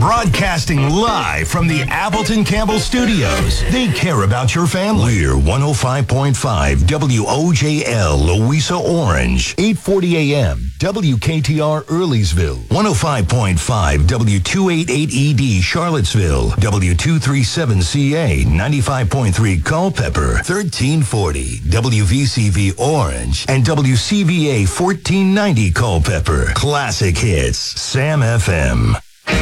Broadcasting live from the Appleton Campbell Studios. They care about your family. We're 105.5 WOJL Louisa Orange, 840 AM, WKTR Earlysville, 105.5 W288ED Charlottesville, W237CA, 95.3 Culpeper, 1340 WVCV Orange, and WCVA 1490 Culpeper. Classic hits, Sam FM.